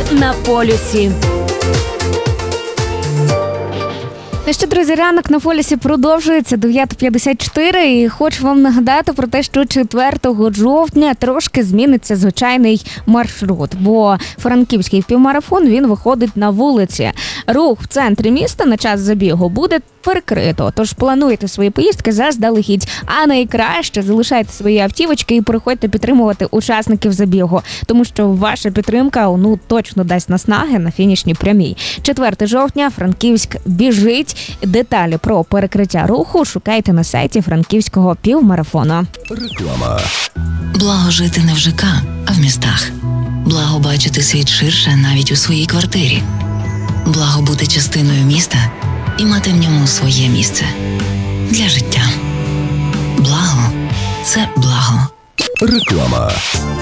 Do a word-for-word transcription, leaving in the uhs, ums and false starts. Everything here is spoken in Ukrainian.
на полюсі. Ну що, друзі, ранок на полюсі продовжується, дев'ята п'ятдесят чотири, і хочу вам нагадати про те, що четвертого жовтня трошки зміниться звичайний маршрут, бо франківський півмарафон, він виходить на вулиці. Рух в центрі міста на час забігу буде перекрито, тож плануйте свої поїздки заздалегідь, а найкраще залишайте свої автівочки і приходьте підтримувати учасників забігу, тому що ваша підтримка, ну, точно дасть наснаги на фінішній прямій. четвертого жовтня Франківськ біжить. Деталі про перекриття руху шукайте на сайті Франківського півмарафону. Реклама. Благо жити не в ЖК, а в містах. Благо бачити світ ширше навіть у своїй квартирі. Благо бути частиною міста і мати в ньому своє місце для життя. Благо – це благо. Реклама.